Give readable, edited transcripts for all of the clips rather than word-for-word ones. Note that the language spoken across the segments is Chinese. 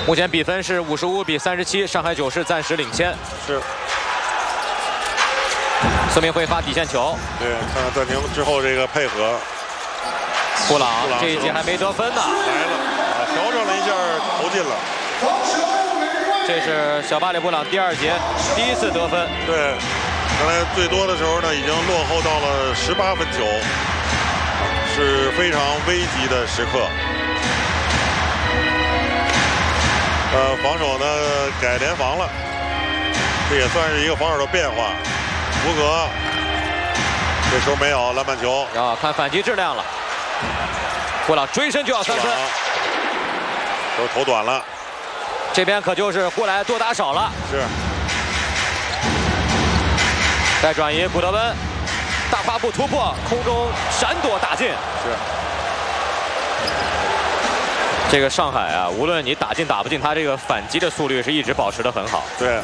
目前比分是55比37，上海九世暂时领先。 是。 孙明辉发底线球。 对，看看暂停之后这个配合。 布朗这一节还没得分呢。 来了，调整了一下，投进了。 这是小巴里布朗第2节第1次得分。 对，刚才最多的时候呢，已经落后到了18分球，是非常危急的时刻。防守呢改联防了，这也算是一个防守的变化。福格这时候没有篮板球， 要看反击质量了。布朗追身就要3分， 都投短了。 这边可就是过来多打少了。 是。 再转移，古德温大跨步突破，空中闪躲打进。 是。 这个上海啊，无论你打进打不进，他这个反击的速率是一直保持得很好。 对。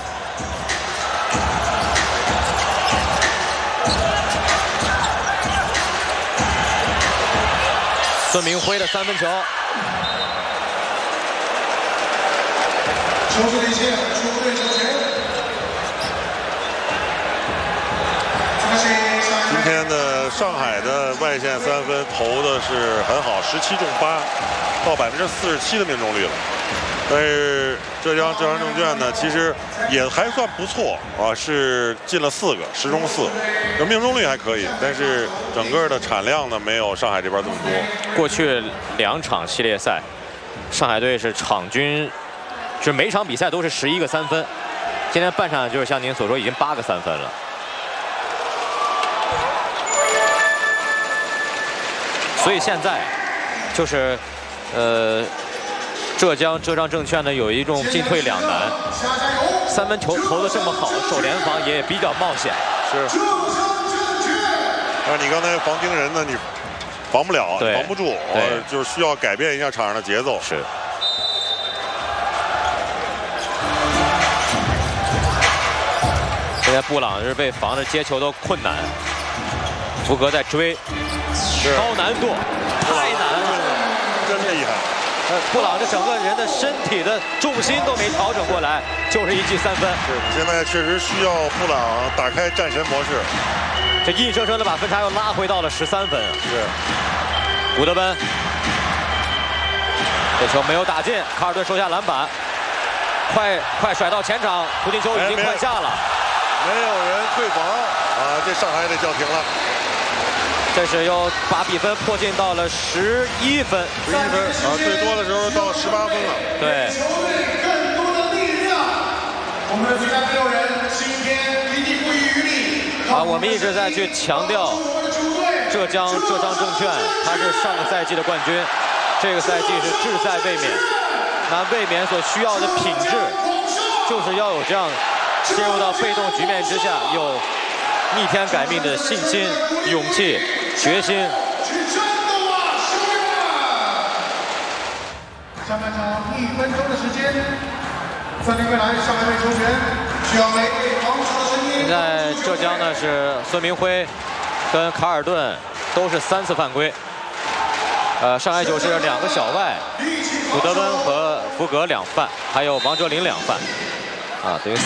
孙明辉的3分球。 球队领先，球队球权。 今天的上海的外线3分投的是很好，17中8，到47%的命中率了。但是浙江证券呢，其实也还算不错啊，是进了4个，10中4，这命中率还可以，但是整个的产量呢没有上海这边这么多。 过去2场系列赛，上海队是场均，就是每场比赛都是11个3分，今天半场就是像您所说，已经8个3分了。所以现在就是，浙江证券呢有一种进退两难，3分球投得这么好，守联防也比较冒险。 是。你刚才防盯人呢，你防不了，防不住，就是需要改变一下场上的节奏。 是。现在布朗是被防着接球都困难，福格在追，高难度，太难了， 真厉害。 布朗这整个人的身体的重心都没调整过来，就是一记3分。 是，现在确实需要布朗打开战神模式。 这硬生生的把分差又拉回到了13分。 是。 古德温，这球没有打进，卡尔顿收下篮板，快甩到前场，突进球已经快下了。 没有人退防啊！这上海得叫停了。 这是又把比分迫近到了11分。 11分啊，最多的时候到18分了。 对。 更多的力量，我们的最佳第6人今天一定不遗余力。 啊，我们一直在去强调浙江证券，它是上个赛季的冠军，这个赛季是志在卫冕。那卫冕所需要的品质，就是要有这样。进入到被动局面之下，有逆天改命的信心、勇气、决心。 下半场1分钟的时间，暂停未来，上海队球权需要每位防守的声音。 现在浙江呢是孙明辉跟卡尔顿都是3次犯规，上海九世2个小外，古德温和福格2犯，还有王哲林2犯，啊，等于。